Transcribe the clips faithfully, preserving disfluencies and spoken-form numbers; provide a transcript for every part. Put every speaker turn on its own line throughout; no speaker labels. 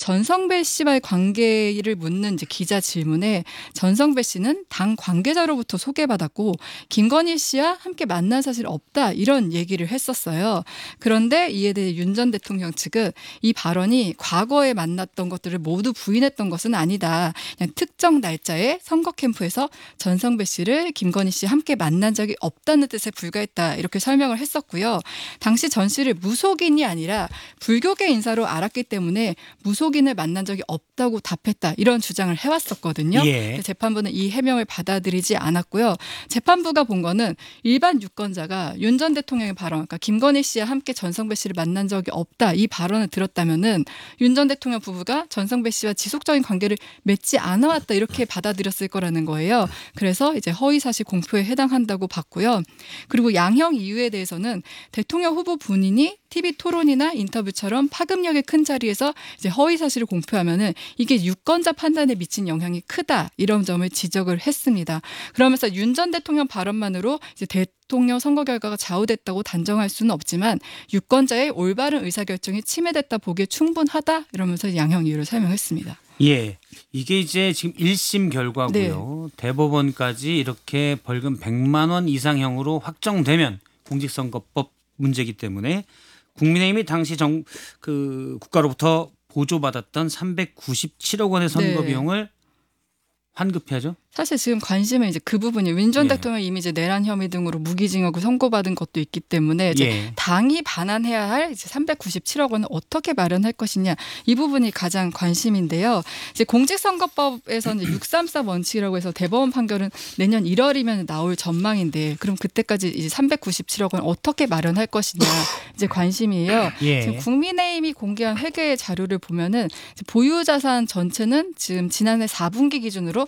전성배 씨와의 관계를 묻는 이제 기자 질문에 전성배 씨는 당 관계자로부터 소개받았고 김건희 씨와 함께 만난 사실 없다 이런 얘기를 했었어요. 그런데 이에 대해 윤 전 대통령 측은 이 발언이 과거에 만났던 것들을 모두 부인했던 것은 아니다. 그냥 특정 날짜에 선거 캠프에서 전성배 씨를 김건희 씨와 함께 만난 적이 없다는 뜻에 불과했다. 이렇게 설명을 했었고요. 당시 전 씨를 무속인이 아니라 불교계 인사로 알았기 때문에 무속인을 만난 적이 없다고 답했다. 이런 주장을 해왔었거든요.
예.
재판부는 이 해명을 받아들이지 않았고요. 재판부가 본 거는 일반 유권자가 윤 전 대통령의 발언, 그러니까 김건희 씨와 함께 전성배 씨를 만난 적이 없다. 이 발언을 들었다면은 윤 전 대통령 부부가 전성배 씨와 지속적인 관계를 맺지 않아왔다. 이렇게 받아들였을 거라는 거예요. 그래서 이제 허위사실 공표에 해당한다고 봤고요. 그리고 양형 이유에 대해서는 대통령 후보 본인이 티비 토론이나 인터뷰처럼 파급력의 큰 자리에서 이제 허위 사실을 공표하면은 이게 유권자 판단에 미친 영향이 크다 이런 점을 지적을 했습니다. 그러면서 윤 전 대통령 발언만으로 이제 대통령 선거 결과가 좌우됐다고 단정할 수는 없지만 유권자의 올바른 의사결정이 침해됐다 보기에 충분하다 이러면서 양형 이유를 설명했습니다.
예, 이게 이제 지금 일 심 결과고요. 네. 대법원까지 이렇게 벌금 백만 원 이상형으로 확정되면 공직선거법 문제이기 때문에 국민의힘이 당시 정, 그 국가로부터 보조받았던 삼백구십칠억 원의 선거 비용을 네. 환급해야죠.
사실 지금 관심은 이제 그 부분이 윤 전 예. 대통령이 이미 이제 내란 혐의 등으로 무기징역을 선고받은 것도 있기 때문에 이제 예. 당이 반환해야 할 이제 삼백구십칠억 원을 어떻게 마련할 것이냐 이 부분이 가장 관심인데요. 이제 공직선거법에서는 육삼사 원칙이라고 해서 대법원 판결은 내년 일월이면 나올 전망인데 그럼 그때까지 이제 삼백구십칠억 원 어떻게 마련할 것이냐 이제 관심이에요. 예. 지금 국민의힘이 공개한 회계 자료를 보면은 보유 자산 전체는 지금 지난해 사 분기 기준으로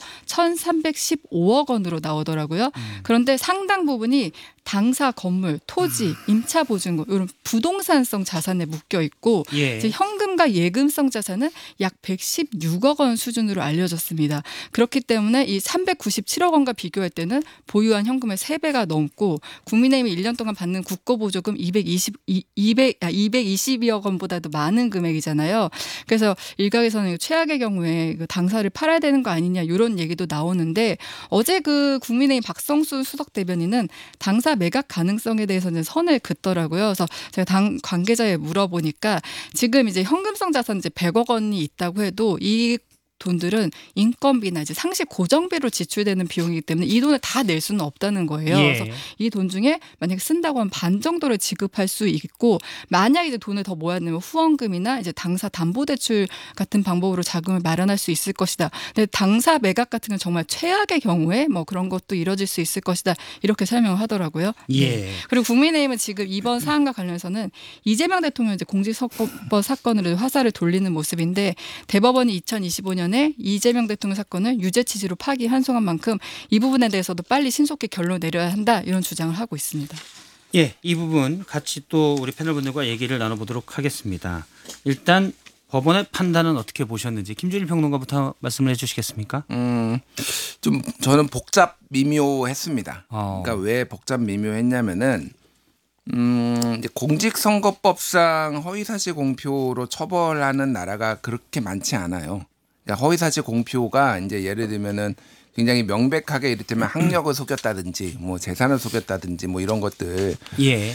천삼백십오억 원으로 나오더라고요. 음. 그런데 상당 부분이 당사 건물, 토지, 임차 보증금 이런 부동산성 자산에 묶여 있고 예. 이제 현금과 예금성 자산은 약 백십육억 원 수준으로 알려졌습니다. 그렇기 때문에 이 삼백구십칠억 원과 비교할 때는 보유한 현금의 세 배가 넘고 국민의힘이 일 년 동안 받는 국고보조금 이백이십, 이백, 아, 이백이십이억 원보다도 많은 금액이잖아요. 그래서 일각에서는 최악의 경우에 당사를 팔아야 되는 거 아니냐 이런 얘기도 나오는데 어제 그 국민의힘 박성수 수석 대변인은 당사 매각 가능성에 대해서는 선을 긋더라고요. 그래서 제가 당 관계자에 물어보니까 지금 이제 현금성 자산 이제 백억 원이 있다고 해도 이 돈들은 인건비나 이제 상시 고정비로 지출되는 비용이기 때문에 이 돈을 다 낼 수는 없다는 거예요.
예.
그래서 이 돈 중에 만약에 쓴다고 하면 반 정도를 지급할 수 있고 만약 이제 돈을 더 모았으면 후원금이나 이제 당사 담보대출 같은 방법으로 자금을 마련할 수 있을 것이다. 근데 당사 매각 같은 건 정말 최악의 경우에 뭐 그런 것도 이뤄질 수 있을 것이다. 이렇게 설명을 하더라고요.
예.
네. 그리고 국민의힘은 지금 이번 사안과 관련해서는 이재명 대통령 이제 공직선거법 사건으로 화살을 돌리는 모습인데 대법원이 이천이십오 년에 이재명 대통령 사건을 유죄 취지로 파기 환송한 만큼 이 부분에 대해서도 빨리 신속히 결론 내려야 한다 이런 주장을 하고 있습니다.
예, 이 부분 같이 또 우리 패널분들과 얘기를 나눠보도록 하겠습니다. 일단 법원의 판단은 어떻게 보셨는지 김준일 평론가부터 말씀을 해주시겠습니까?
음, 좀 저는 복잡 미묘했습니다.
어.
그러니까 왜 복잡 미묘했냐면은 음, 이제 공직선거법상 허위사실 공표로 처벌하는 나라가 그렇게 많지 않아요. 그러니까 허위사실 공표가 이제 예를 들면은 굉장히 명백하게 이를테면 학력을 속였다든지 뭐 재산을 속였다든지 뭐 이런 것들.
예.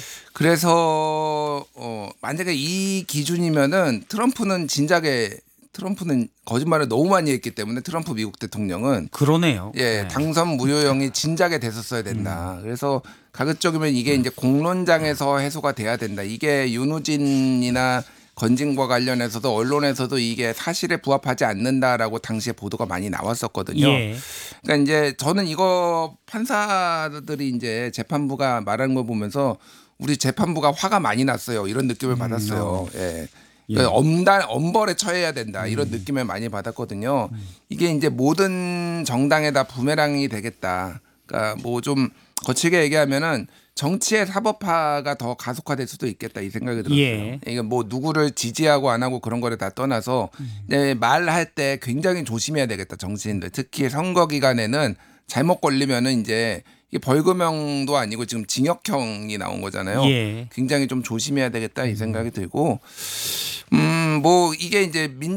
그래서 어 만약에 이 기준이면은 트럼프는 진작에 트럼프는 거짓말을 너무 많이 했기 때문에 트럼프 미국 대통령은
그러네요.
예,
네.
당선 무효형이 진작에 됐었어야 된다. 음. 그래서 가급적이면 이게 이제 공론장에서 해소가 돼야 된다. 이게 윤우진이나 건진과 관련해서도 언론에서도 이게 사실에 부합하지 않는다라고 당시에 보도가 많이 나왔었거든요.
예.
그러니까 이제 저는 이거 판사들이 이제 재판부가 말하는 걸 보면서 우리 재판부가 화가 많이 났어요. 이런 느낌을
음,
받았어요.
어.
예.
예.
그러니까 엄단 엄벌에 처해야 된다 이런
음.
느낌을 많이 받았거든요. 음. 이게 이제 모든 정당에다 부메랑이 되겠다. 그러니까 뭐 좀 거칠게 얘기하면은 정치의 사법화가 더 가속화될 수도 있겠다 이 생각이 들었어요.
예.
이게 뭐 누구를 지지하고 안 하고 그런 거를 다 떠나서 음. 네, 말할 때 굉장히 조심해야 되겠다 정치인들. 특히 선거 기간에는 잘못 걸리면은 이제 이게 벌금형도 아니고 지금 징역형이 나온 거잖아요.
예.
굉장히 좀 조심해야 되겠다 이 생각이 들고, 음, 뭐 이게 이제 민